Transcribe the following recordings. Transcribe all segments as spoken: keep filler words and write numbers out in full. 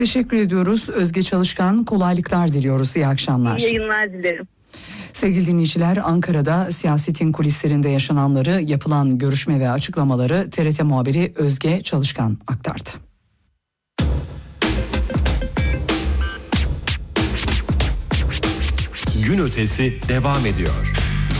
Teşekkür ediyoruz. Özge Çalışkan, kolaylıklar diliyoruz. İyi akşamlar. İyi yayınlar dilerim. Sevgili dinleyiciler, Ankara'da siyasetin kulislerinde yaşananları, yapılan görüşme ve açıklamaları T R T muhabiri Özge Çalışkan aktardı. Gün ötesi devam ediyor.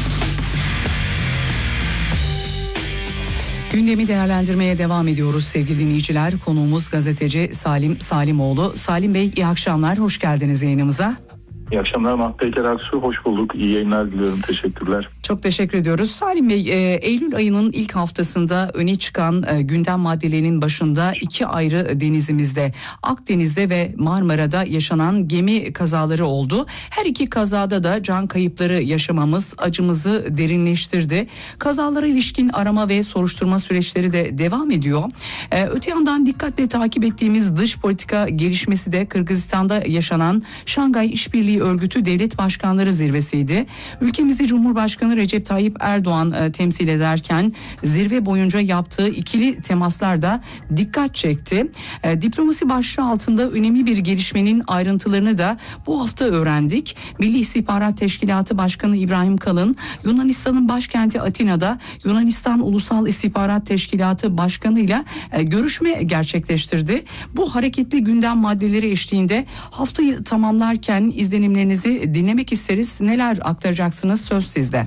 Gündemi değerlendirmeye devam ediyoruz sevgili dinleyiciler. Konuğumuz gazeteci Salim Salimoğlu. Salim Bey, iyi akşamlar, hoş geldiniz yayınımıza. İyi akşamlar Mahpeyker Aksu, hoş bulduk. İyi yayınlar diliyorum, teşekkürler. Çok teşekkür ediyoruz. Salim Bey, e, Eylül ayının ilk haftasında öne çıkan e, gündem maddelerinin başında iki ayrı denizimizde, Akdeniz'de ve Marmara'da yaşanan gemi kazaları oldu. Her iki kazada da can kayıpları yaşamamız acımızı derinleştirdi. Kazalara ilişkin arama ve soruşturma süreçleri de devam ediyor. E, öte yandan dikkatle takip ettiğimiz dış politika gelişmesi de Kırgızistan'da yaşanan Şangay İşbirliği Örgütü Devlet Başkanları Zirvesi'ydi. Ülkemizde Cumhurbaşkanı Recep Tayyip Erdoğan e, temsil ederken zirve boyunca yaptığı ikili temaslar da dikkat çekti. E, diplomasi başlığı altında önemli bir gelişmenin ayrıntılarını da bu hafta öğrendik. Milli İstihbarat Teşkilatı Başkanı İbrahim Kalın, Yunanistan'ın başkenti Atina'da Yunanistan Ulusal İstihbarat Teşkilatı Başkanı ile e, görüşme gerçekleştirdi. Bu hareketli gündem maddeleri eşliğinde haftayı tamamlarken izlenimlerinizi dinlemek isteriz. Neler aktaracaksınız? Söz sizde.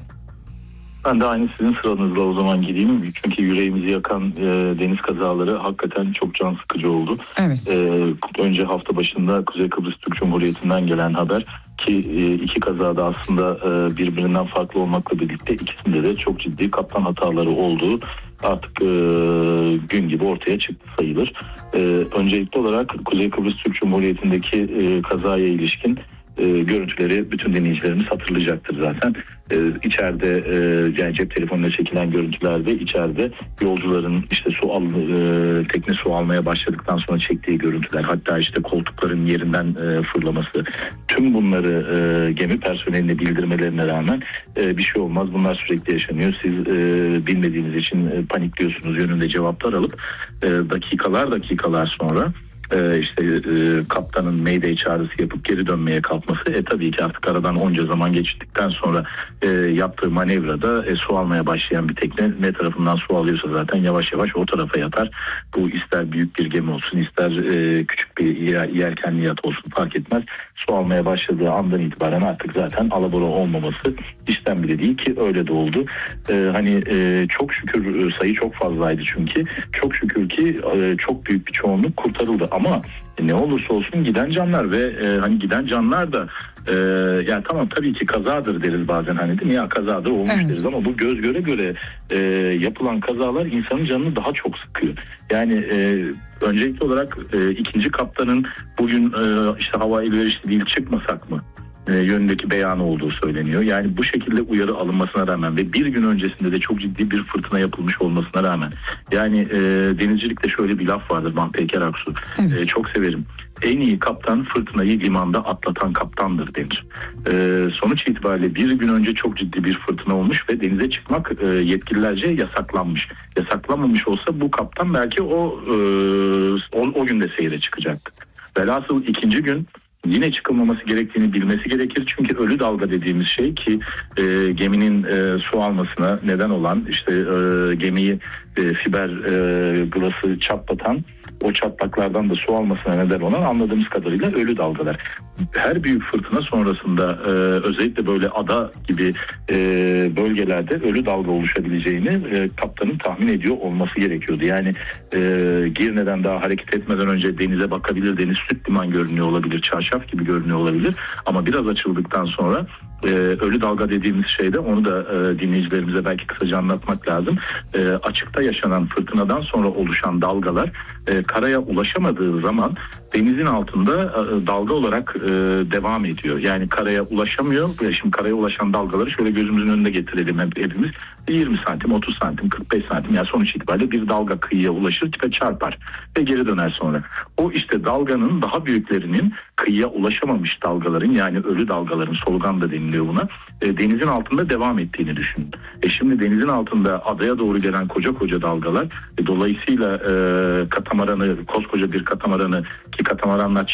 Ben de aynı sizin sıranızla o zaman gideyim. Çünkü yüreğimizi yakan e, deniz kazaları hakikaten çok can sıkıcı oldu. Evet. E, önce hafta başında Kuzey Kıbrıs Türk Cumhuriyeti'nden gelen haber ki e, iki kazada aslında e, birbirinden farklı olmakla birlikte ikisinde de çok ciddi kaptan hataları olduğu artık e, gün gibi ortaya çıktı sayılır. E, öncelikli olarak Kuzey Kıbrıs Türk Cumhuriyeti'ndeki e, kazaya ilişkin E, görüntüleri bütün dinleyicilerimiz hatırlayacaktır zaten. E, içeride e, yani cep telefonuyla çekilen görüntülerde içeride yolcuların işte su al, e, tekne su almaya başladıktan sonra çektiği görüntüler, hatta işte koltukların yerinden e, fırlaması, tüm bunları e, gemi personeline bildirmelerine rağmen e, bir şey olmaz, bunlar sürekli yaşanıyor, siz e, bilmediğiniz için e, panikliyorsunuz yönünde cevaplar alıp e, dakikalar dakikalar sonra Ee, işte e, kaptanın Mayday çağrısı yapıp geri dönmeye kalkması, e tabii ki artık aradan onca zaman geçtikten sonra e, yaptığı manevrada e, su almaya başlayan bir tekne ne tarafından su alıyorsa zaten yavaş yavaş o tarafa yatar. Bu ister büyük bir gemi olsun, ister e, küçük bir yer, yelkenli yat olsun, fark etmez. Su almaya başladığı andan itibaren artık zaten alabora olmaması işten bile değil ki öyle de oldu. E, hani e, çok şükür sayı çok fazlaydı çünkü çok şükür ki e, çok büyük bir çoğunluk kurtarıldı. Ama ne olursa olsun giden canlar ve e, hani giden canlar da e, yani tamam tabii ki kazadır deriz bazen, hani değil mi ya, kazadır olmuş evet. deriz ama bu göz göre göre e, yapılan kazalar insanın canını daha çok sıkıyor. Yani e, öncelikli olarak e, ikinci kaptanın bugün e, işte hava elverişli değil çıkmasak mı E, yönündeki beyanı olduğu söyleniyor. Yani bu şekilde uyarı alınmasına rağmen ve bir gün öncesinde de çok ciddi bir fırtına yapılmış olmasına rağmen, yani e, denizcilikte şöyle bir laf vardır Mahpeyker Aksu, evet. e, çok severim. En iyi kaptan fırtınayı limanda atlatan kaptandır denir. E, sonuç itibariyle bir gün önce çok ciddi bir fırtına olmuş ve denize çıkmak e, yetkililerce yasaklanmış. Yasaklanmamış olsa bu kaptan belki o e, o, o gün de seyre çıkacaktı. Velhasıl ikinci gün yine çıkılmaması gerektiğini bilmesi gerekir. Çünkü ölü dalga dediğimiz şey ki e, geminin e, su almasına neden olan, işte e, gemiyi e, fiber e, glası çatlatan, o çatlaklardan da su almasına neden olan anladığımız kadarıyla ölü dalgalar. Her büyük fırtına sonrasında e, özellikle böyle ada gibi e, bölgelerde ölü dalga oluşabileceğini e, kaptanın tahmin ediyor olması gerekiyordu. Yani e, Girne'den daha hareket etmeden önce denize bakabilir, deniz süt liman görünüyor olabilir, çarşaf gibi görünüyor olabilir ama biraz açıldıktan sonra Ee, ölü dalga dediğimiz şeyde, onu da e, dinleyicilerimize belki kısaca anlatmak lazım. E, açıkta yaşanan fırtınadan sonra oluşan dalgalar e, karaya ulaşamadığı zaman denizin altında e, dalga olarak e, devam ediyor. Yani karaya ulaşamıyor. Şimdi karaya ulaşan dalgaları şöyle gözümüzün önünde getirelim hepimiz. yirmi santim, otuz santim, kırk beş santim, yani sonuç itibariyle bir dalga kıyıya ulaşır ve çarpar ve geri döner sonra. O işte dalganın daha büyüklerinin, kıyıya ulaşamamış dalgaların, yani ölü dalgaların, solugan da denilen deniliyor buna. E, denizin altında devam ettiğini düşünün. E şimdi denizin altında adaya doğru gelen koca koca dalgalar e, dolayısıyla e, katamaranı, koskoca bir katamaranı, ki katamaranlar